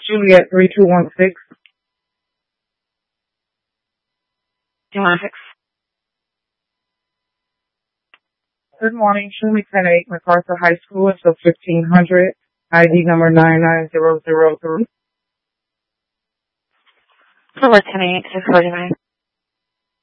Juliet 3216. 216. Good morning. Show me 10-8 MacArthur High School until 1500. ID number 99003. Number 10-8, 649.